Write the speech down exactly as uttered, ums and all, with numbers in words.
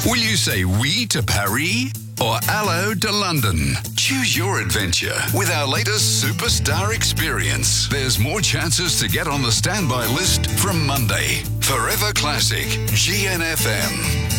Will you say oui to Paris or hello to London? Choose your adventure with our latest Superstar experience. There's more chances to get on the standby list from Monday. Forever Classic, G N F M.